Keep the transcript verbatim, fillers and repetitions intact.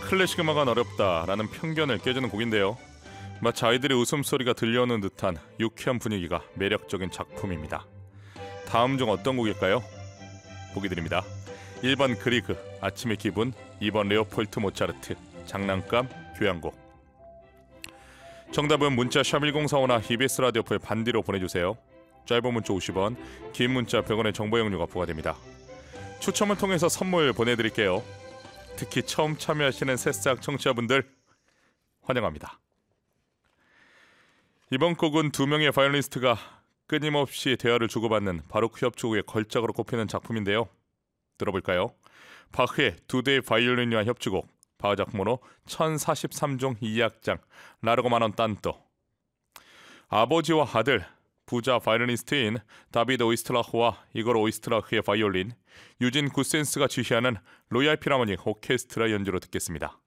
클래식 음악은 어렵다라는 편견을 깨주는 곡인데요. 마치 아이들의 웃음소리가 들려오는 듯한 유쾌한 분위기가 매력적인 작품입니다. 다음 중 어떤 곡일까요? 보기 드립니다. 일 번 그리그, 아침의 기분. 이 번 레오폴트 모차르트, 장난감, 교향곡. 정답은 문자 샵 일공사오나 이비에스 라디오포에 반디로 보내주세요. 짧은 문자 오십 원, 긴 문자 백 원의 정보 이용료가 부과됩니다. 추첨을 통해서 선물 보내드릴게요. 특히 처음 참여하시는 새싹 청취자분들 환영합니다. 이번 곡은 두 명의 바이올리니스트가 끊임없이 대화를 주고받는 바로크 협주곡의 걸작으로 꼽히는 작품인데요. 들어볼까요? 바흐의 두 대의 바이올린 위한 협주곡, 바흐 작품으로 천사십삼 종 이 악장 라르고 마논 탄토. 아버지와 아들, 부자 바이올리니스트인 다비드 오이스트라흐와 이걸 오이스트라흐의 바이올린, 유진 구센스가 지휘하는 로얄 필하모닉 오케스트라 연주로 듣겠습니다.